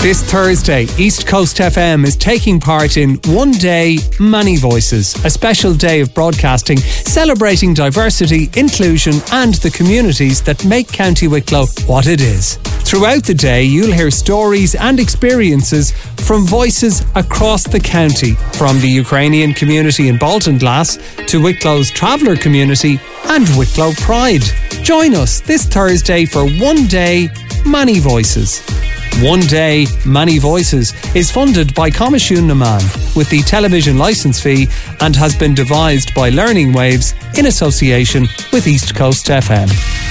This Thursday, East Coast FM is taking part in One Day, Many Voices, a special day of broadcasting celebrating diversity, inclusion and the communities that make County Wicklow what it is. Throughout the day, you'll hear stories and experiences from voices across the county, from the Ukrainian community in Baltinglass to Wicklow's traveller community and Wicklow Pride. Join us this Thursday for One Day, Many Voices. One Day, Many Voices is funded by Comishún na Man with the television licence fee and has been devised by Learning Waves in association with East Coast FM.